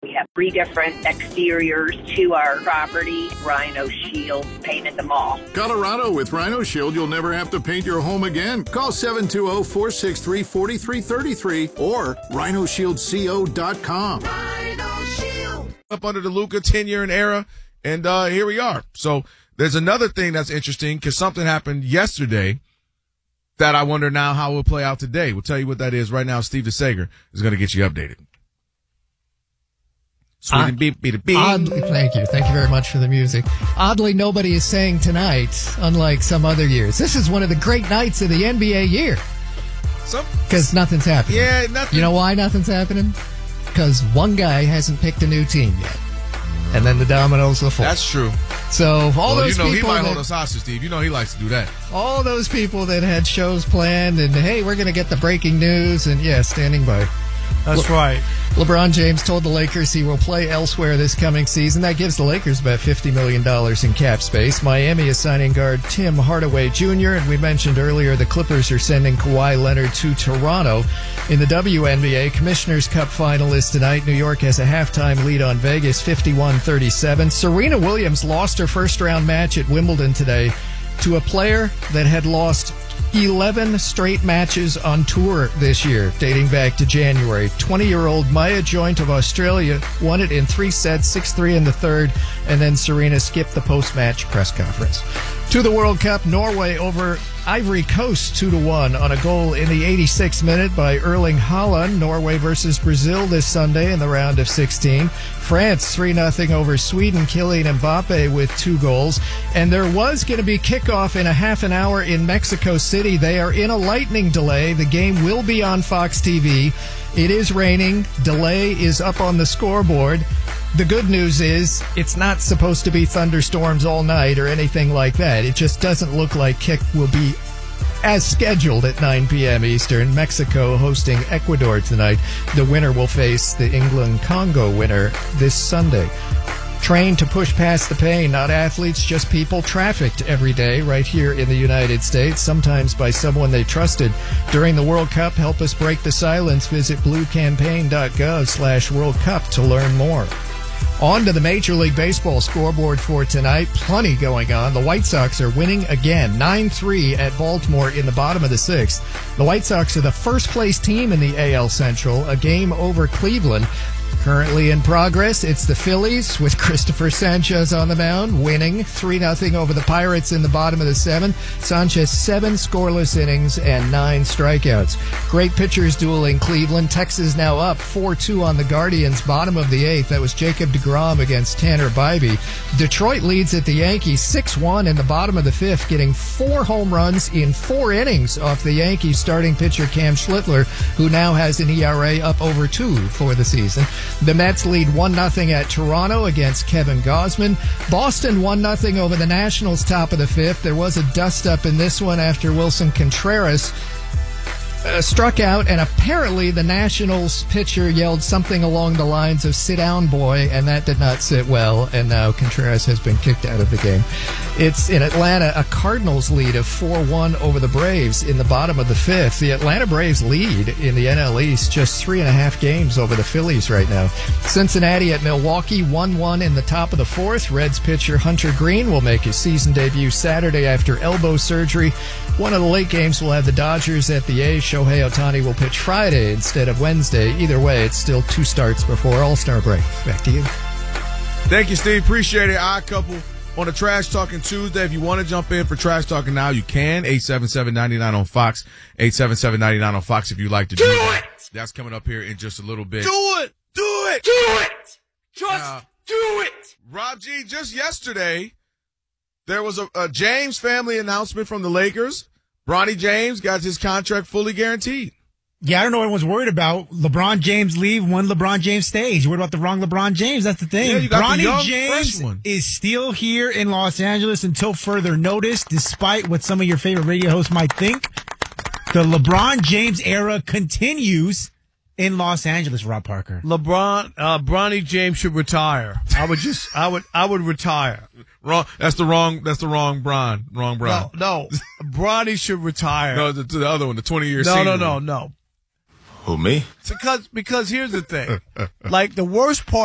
We have 3 different exteriors to our property. Rhino Shield painted them all. Colorado, with Rhino Shield, you'll never have to paint your home again. Call 720-463-4333 or rhinoshieldco.com. Rhino Shield. Up under the Luka tenure and era, and here we are. So there's another thing that's interesting because something happened yesterday that I wonder now how it will play out today. We'll tell you what that is right now. Steve DeSager is going to get you updated. Thank you very much for the music. Oddly, nobody is saying tonight, unlike some other years. This is one of the great nights of the NBA year. Because nothing's happening. Yeah, nothing. You know why nothing's happening? Because one guy hasn't picked a new team yet. And then the dominoes will fall. That's true. So those people, he might hold us hostage, Steve. You know he likes to do that. All those people that had shows planned and, hey, we're going to get the breaking news, and, yeah, standing by. That's right. LeBron James told the Lakers he will play elsewhere this coming season. That gives the Lakers about $50 million in cap space. Miami is signing guard Tim Hardaway Jr., and we mentioned earlier the Clippers are sending Kawhi Leonard to Toronto. In the WNBA, Commissioner's Cup finalists tonight, New York has a halftime lead on Vegas, 51-37. Serena Williams lost her first-round match at Wimbledon today to a player that had lost 11 straight matches on tour this year, dating back to January. 20-year-old Maya Joint of Australia won it in 3 sets, 6-3 in the third, and then Serena skipped the post-match press conference. To the World Cup, Norway over Ivory Coast 2-1 on a goal in the 86th minute by Erling Haaland. Norway versus Brazil this Sunday in the round of 16. France 3-0 over Sweden, Kylian Mbappe with 2 goals. And there was going to be kickoff in a half an hour in Mexico City. They are in a lightning delay. The game will be on Fox TV. It is raining. Delay is up on the scoreboard. The good news is it's not supposed to be thunderstorms all night or anything like that. It just doesn't look like kick will be as scheduled at 9 p.m. Eastern. Mexico hosting Ecuador tonight. The winner will face the England-Congo winner this Sunday. Trained to push past the pain, not athletes, just people trafficked every day right here in the United States, sometimes by someone they trusted. During the World Cup, help us break the silence. Visit bluecampaign.gov/World Cup to learn more. On to the Major League Baseball scoreboard for tonight. Plenty going on. The White Sox are winning again, 9-3 at Baltimore in the bottom of the 6th. The White Sox are the first-place team in the AL Central, a game over Cleveland. Currently in progress, it's the Phillies with Christopher Sanchez on the mound, winning 3-0 over the Pirates in the bottom of the 7th. Sanchez 7 scoreless innings and 9 strikeouts. Great pitchers dueling Cleveland. Texas now up 4-2 on the Guardians, bottom of the 8th. That was Jacob deGrom against Tanner Bybee. Detroit leads at the Yankees 6-1 in the bottom of the 5th, getting 4 home runs in 4 innings off the Yankees starting pitcher Cam Schlittler, who now has an ERA up over 2 for the season. The Mets lead 1-0 at Toronto against Kevin Gausman. Boston 1-0 over the Nationals top of the 5th. There was a dust-up in this one after Wilson Contreras struck out, and apparently the Nationals pitcher yelled something along the lines of "sit down, boy," and that did not sit well, and now Contreras has been kicked out of the game. It's in Atlanta, a Cardinals lead of 4-1 over the Braves in the bottom of the 5th. The Atlanta Braves lead in the NL East just 3.5 games over the Phillies right now. Cincinnati at Milwaukee 1-1 in the top of the 4th. Reds pitcher Hunter Green will make his season debut Saturday after elbow surgery. One of the late games will have the Dodgers at the A's. Shohei Ohtani will pitch Friday instead of Wednesday. Either way, it's still 2 starts before All-Star break. Back to you. Thank you, Steve. Appreciate it. Odd Couple on a Trash Talking Tuesday. If you want to jump in for Trash Talking now, you can. 877-99 on Fox. 877-99 on Fox if you'd like to do that. That's coming up here in just a little bit. Do it! Do it! Do it! Just do it! Rob G, just yesterday, there was a James family announcement from the Lakers. Bronny James got his contract fully guaranteed. Yeah, I don't know what everyone's worried about. LeBron James leave, one LeBron James stays. You're worried about the wrong LeBron James. That's the thing. Yeah, you got Bronny the young, James fresh one. is still here in Los Angeles until further notice, despite what some of your favorite radio hosts might think. The LeBron James era continues in Los Angeles, Rob Parker. Bronny James should retire. I would retire. Wrong. That's the wrong Bron. Wrong Bron. No. Bronny should retire. No, the other one, the 20-year No, senior. no. Who, me? Because here's the thing. Like, the worst part